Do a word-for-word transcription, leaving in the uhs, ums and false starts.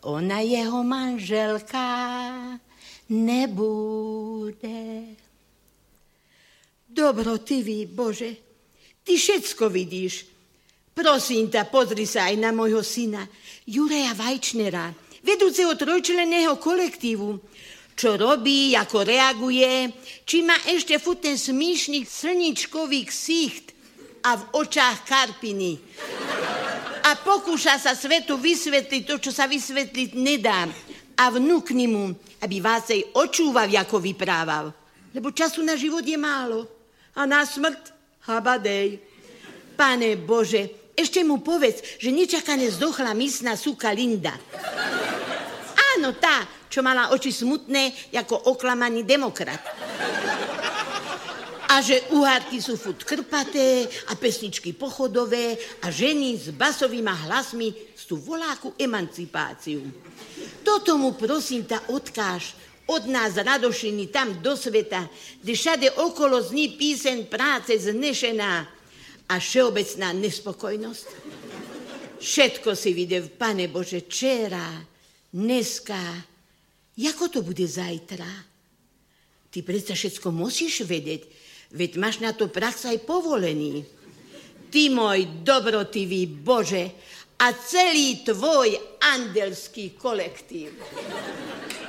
ona jeho manželka nebude. Dobrotivý Bože, ty všetko vidíš. Prosím ťa, pozri sa aj na môjho syna, Juraja Vajčnera, vedúceho trojčlenného kolektívu. Čo robí, ako reaguje, či má ešte furt ten smíšný slničkový ksicht a v očách karpiny. A pokúša sa svetu vysvetliť to, čo sa vysvetliť nedá. A vnúkni mu, aby vácej očúval, ako vyprával. Lebo času na život je málo. A na smrť habadej. Pane Bože, ešte mu povedz, že nečakane zdochla mysná suka Linda. Áno, tá, čo mala oči smutné, ako oklamaný demokrat. A že uhárky sú furt krpaté a pesničky pochodové a ženy s basovými hlasmi sú voláku emancipáciu. Toto mu prosím ta odkáž od nás radošiny tam do sveta, kde všade okolo zní píseň práce znešená a všeobecná nespokojnosť. Všetko si videl, Pane Bože, včera, dneska, jako to bude zajtra? Ty predsa všetko musíš vedieť, veď máš na to prax aj povolený. Ty, môj dobrotivý Bože, a celý tvoj andelský kolektív.